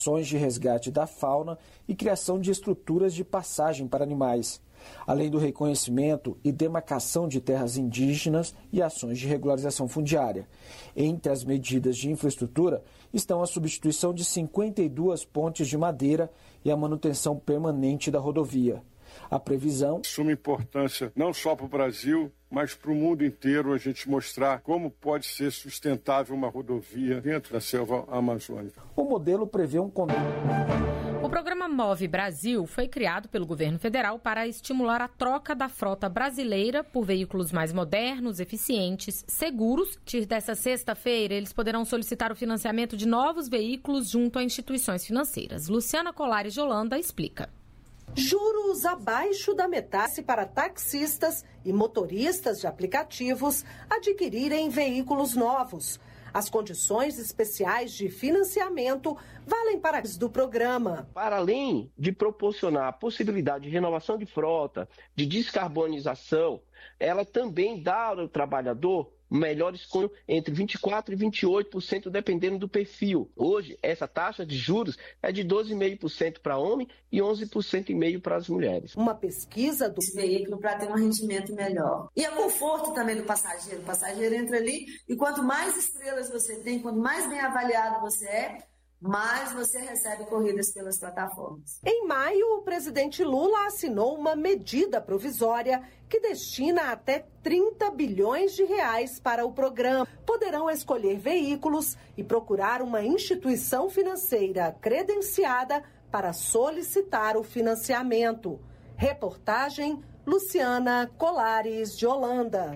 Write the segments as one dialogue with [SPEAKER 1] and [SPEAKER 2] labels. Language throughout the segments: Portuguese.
[SPEAKER 1] ações de resgate da fauna e criação de estruturas de passagem para animais, além do reconhecimento e demarcação de terras indígenas e ações de regularização fundiária. Entre as medidas de infraestrutura estão a substituição de 52 pontes de madeira e a manutenção permanente da rodovia. A previsão...
[SPEAKER 2] Suma importância não só para o Brasil, mas para o mundo inteiro, a gente mostrar como pode ser sustentável uma rodovia dentro da selva amazônica.
[SPEAKER 1] O modelo prevê um...
[SPEAKER 3] O programa Move Brasil foi criado pelo governo federal para estimular a troca da frota brasileira por veículos mais modernos, eficientes, seguros. A partir dessa sexta-feira, eles poderão solicitar o financiamento de novos veículos junto a instituições financeiras. Luciana Colares de Holanda explica.
[SPEAKER 4] Juros abaixo da metade para taxistas e motoristas de aplicativos adquirirem veículos novos. As condições especiais de financiamento valem para do programa.
[SPEAKER 5] Para além de proporcionar a possibilidade de renovação de frota, de descarbonização, ela também dá ao trabalhador melhores entre 24% e 28%, dependendo do perfil. Hoje, essa taxa de juros é de 12,5% para homem e 11,5% para as mulheres.
[SPEAKER 4] Uma pesquisa do
[SPEAKER 6] veículo para ter um rendimento melhor. E o conforto também do passageiro. O passageiro entra ali e quanto mais estrelas você tem, quanto mais bem avaliado você é, mais você recebe corridas pelas plataformas.
[SPEAKER 4] Em maio, o presidente Lula assinou uma medida provisória que destina até 30 bilhões de reais para o programa. Poderão escolher veículos e procurar uma instituição financeira credenciada para solicitar o financiamento. Reportagem Luciana Colares de Holanda.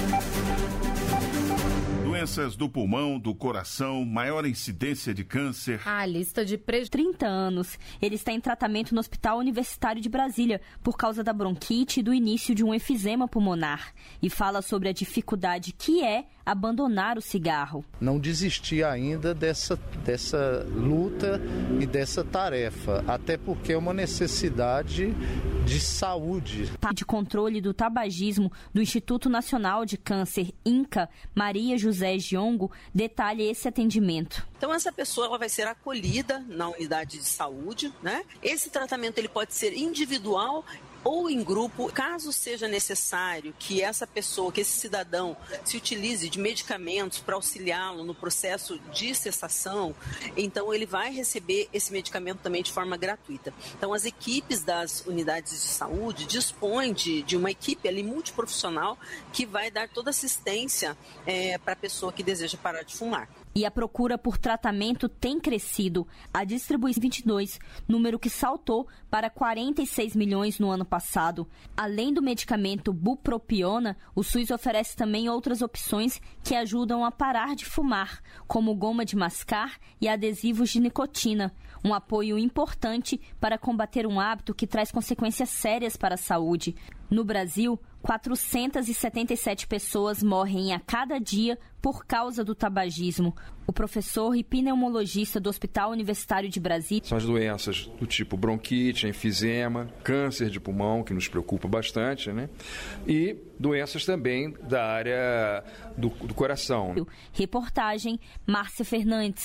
[SPEAKER 7] Doenças do pulmão, do coração, maior incidência de câncer.
[SPEAKER 3] A lista de
[SPEAKER 8] 30 anos. Ele está em tratamento no Hospital Universitário de Brasília por causa da bronquite e do início de um efizema pulmonar. E fala sobre a dificuldade que é abandonar o cigarro.
[SPEAKER 9] Não desistir ainda dessa luta e dessa tarefa, até porque é uma necessidade de saúde.
[SPEAKER 8] De controle do tabagismo do Instituto Nacional de Câncer, INCA, Maria José Giongo, detalha esse atendimento.
[SPEAKER 10] Então essa pessoa ela vai ser acolhida na unidade de saúde, né? Esse tratamento ele pode ser individual ou em grupo, caso seja necessário que essa pessoa, que esse cidadão se utilize de medicamentos para auxiliá-lo no processo de cessação, então ele vai receber esse medicamento também de forma gratuita. Então as equipes das unidades de saúde dispõem de uma equipe ali multiprofissional que vai dar toda assistência para a pessoa que deseja parar de fumar.
[SPEAKER 8] E a procura por tratamento tem crescido. A distribuição 22, número que saltou para 46 milhões no ano passado. Além do medicamento bupropiona, o SUS oferece também outras opções que ajudam a parar de fumar, como goma de mascar e adesivos de nicotina. Um apoio importante para combater um hábito que traz consequências sérias para a saúde. No Brasil, 477 pessoas morrem a cada dia por causa do tabagismo. O professor e pneumologista do Hospital Universitário de Brasília...
[SPEAKER 11] São as doenças do tipo bronquite, enfisema, câncer de pulmão, que nos preocupa bastante, né? E doenças também da área do coração.
[SPEAKER 8] Reportagem, Márcia Fernandes.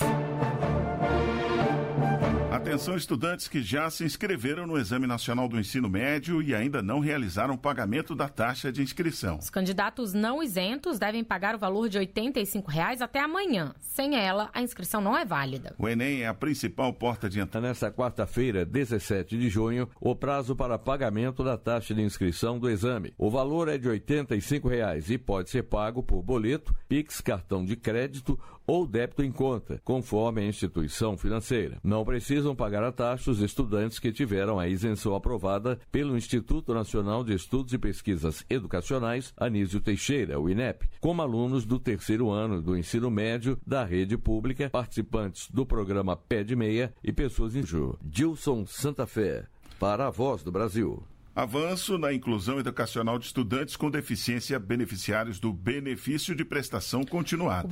[SPEAKER 7] Atenção, estudantes que já se inscreveram no Exame Nacional do Ensino Médio e ainda não realizaram o pagamento da taxa de inscrição.
[SPEAKER 3] Os candidatos não isentos devem pagar o valor de R$ 85,00 até amanhã. Sem ela, a inscrição não é válida.
[SPEAKER 7] O Enem é a principal porta de entrada.
[SPEAKER 12] Nesta quarta-feira, 17 de junho, o prazo para pagamento da taxa de inscrição do exame. O valor é de R$ 85,00 e pode ser pago por boleto, Pix, cartão de crédito ou débito em conta, conforme a instituição financeira. Não precisam pagar a taxa os estudantes que tiveram a isenção aprovada pelo Instituto Nacional de Estudos e Pesquisas Educacionais, Anísio Teixeira, o INEP, como alunos do terceiro ano do ensino médio da rede pública, participantes do programa Pé de Meia e pessoas em Ju. Gilson Santa Fé, para a Voz do Brasil.
[SPEAKER 7] Avanço na inclusão educacional de estudantes com deficiência beneficiários do benefício de prestação continuada.